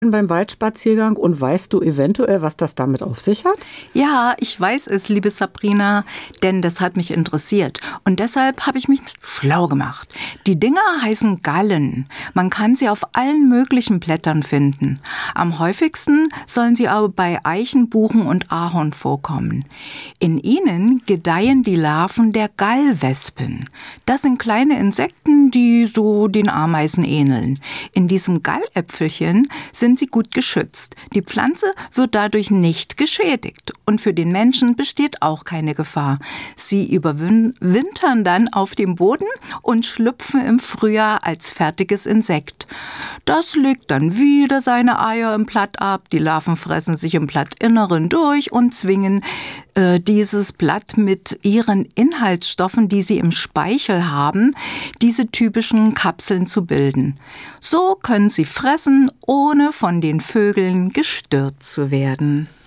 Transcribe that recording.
beim Waldspaziergang und weißt du eventuell, was das damit auf sich hat? Ja, ich weiß es, liebe Sabrina, denn das hat mich interessiert. Und deshalb habe ich mich schlau gemacht. Die Dinger heißen Gallen. Man kann sie auf allen möglichen Blättern finden. Am häufigsten sollen sie aber bei Eichen, Buchen und Ahorn vorkommen. In ihnen gedeihen die Larven der Gallwespen. Das sind kleine Insekten, die so den Ameisen ähneln. In diesem Galläpfelchen sind sie gut geschützt. Die Pflanze wird dadurch nicht geschädigt und für den Menschen besteht auch keine Gefahr. Sie überwintern dann auf dem Boden und schlüpfen im Frühjahr als fertiges Insekt. Das legt dann wieder seine Eier im Blatt ab. Die Larven fressen sich im Blattinneren durch und zwingen dieses Blatt mit ihren Inhaltsstoffen, die sie im Speichel haben, diese typischen Kapseln zu bilden. So können sie fressen, ohne von den Vögeln gestört zu werden.